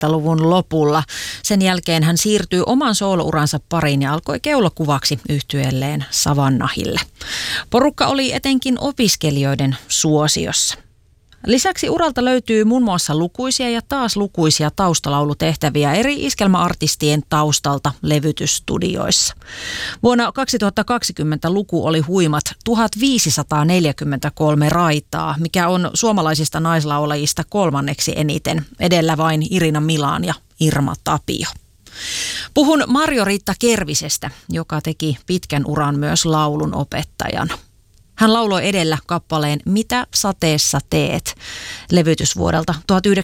2000-luvun lopulla. Sen jälkeen hän siirtyi oman soolouransa pariin ja alkoi keulakuvaksi yhtyeelleen Savannahille. Porukka oli etenkin opiskelijoiden suosiossa. Lisäksi uralta löytyy muun muassa lukuisia ja taas lukuisia taustalaulutehtäviä eri iskelmäartistien taustalta levytysstudioissa. Vuonna 2020 luku oli huimat 1543 raitaa, mikä on suomalaisista naislaulajista kolmanneksi eniten, edellä vain Irina Milan ja Irma Tapio. Puhun Marjo-Riitta Kervisestä, joka teki pitkän uran myös laulun opettajana. Hän lauloi edellä kappaleen Mitä sateessa teet levytysvuodelta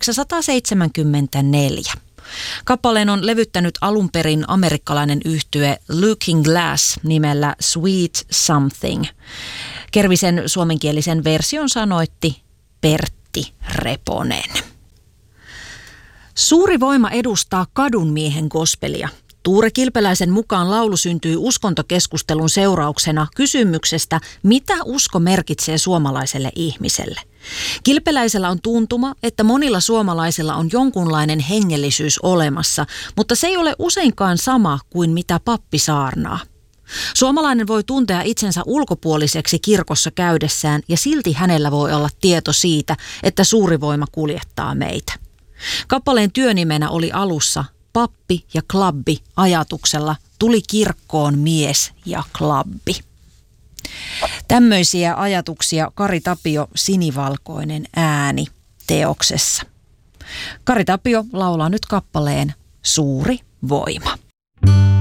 1974. Kappaleen on levyttänyt alun perin amerikkalainen yhtye Looking Glass nimellä Sweet Something. Kervisen suomenkielisen version sanoitti Pertti Reponen. Suuri voima edustaa kadunmiehen gospelia. Tuure Kilpeläisen mukaan laulu syntyi uskontokeskustelun seurauksena kysymyksestä, mitä usko merkitsee suomalaiselle ihmiselle. Kilpeläisellä on tuntuma, että monilla suomalaisilla on jonkunlainen hengellisyys olemassa, mutta se ei ole useinkaan sama kuin mitä pappi saarnaa. Suomalainen voi tuntea itsensä ulkopuoliseksi kirkossa käydessään ja silti hänellä voi olla tieto siitä, että suuri voima kuljettaa meitä. Kappaleen työnimenä oli alussa Pappi ja klabbi ajatuksella tuli kirkkoon mies ja klabbi. Tämmöisiä ajatuksia Kari Tapio Sinivalkoinen ääni -teoksessa. Kari Tapio laulaa nyt kappaleen Suuri voima.